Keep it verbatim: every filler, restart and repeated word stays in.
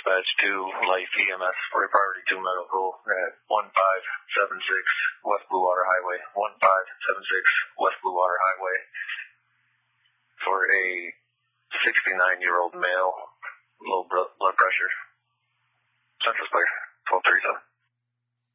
dispatch to Life E M S for a priority two medical at one five seven six West Blue Water Highway, one five seven six West Blue Water Highway, for a sixty-nine-year-old male, low blood pressure. Census player.